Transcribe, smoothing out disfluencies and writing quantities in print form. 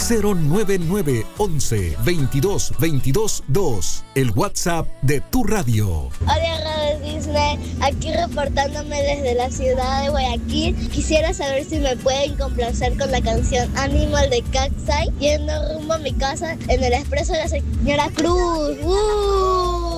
099 11 22 22 2. El WhatsApp de tu radio. Hola Radio Disney, aquí reportándome desde la ciudad de Guayaquil. Quisiera saber si me pueden complacer con la canción Animal de Katsai, yendo rumbo a mi casa en el expreso de la señora Cruz.